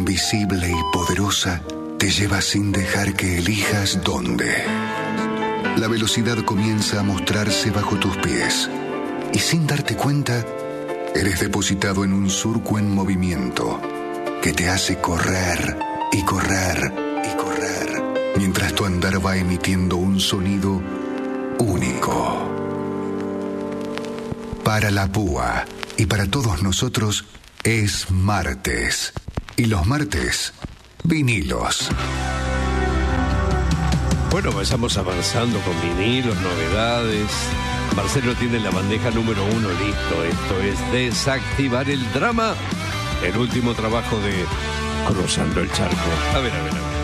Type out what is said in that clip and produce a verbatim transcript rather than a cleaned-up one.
invisible y poderosa te lleva sin dejar que elijas dónde. La velocidad comienza a mostrarse bajo tus pies y sin darte cuenta, eres depositado en un surco en movimiento que te hace correr y correr y correr mientras tu andar va emitiendo un sonido único. Para la púa y para todos nosotros es martes. Y los martes, vinilos. Bueno, estamos avanzando con vinilos, novedades. Marcelo tiene la bandeja número uno listo. Esto es Desactivar el Drama, el último trabajo de Cruzando el Charco. A ver, a ver, a ver.